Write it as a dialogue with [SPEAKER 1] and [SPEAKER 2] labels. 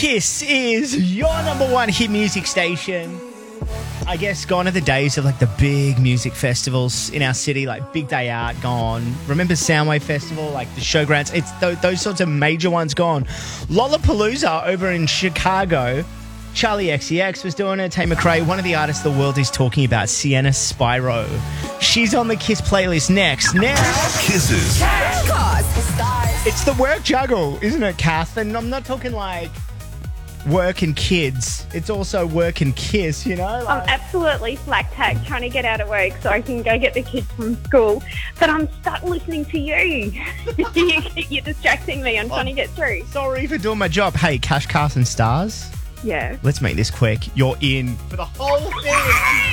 [SPEAKER 1] Kiss is your number one hit music station. I guess gone are the days of like the big music festivals in our city, like Big Day Out, gone. Remember Soundwave Festival, like the Showgrounds? It's those sorts of major ones gone. Lollapalooza over in Chicago. Charlie XCX was doing it. Tay McRae, one of the artists the world is talking about, Sienna Spyro. She's on the Kiss playlist next.
[SPEAKER 2] Kisses.
[SPEAKER 1] It's the work juggle, isn't it, Kath? And I'm not talking like work and kids. It's also work and kiss, you know?
[SPEAKER 3] I'm absolutely flat tagged trying to get out of work so I can go get the kids from school. But I'm stuck listening to you. You're distracting me. I'm trying to get through.
[SPEAKER 1] Sorry for doing my job. Hey, Cash, Cars and Stars.
[SPEAKER 3] Yeah.
[SPEAKER 1] Let's make this quick. You're in for the whole thing.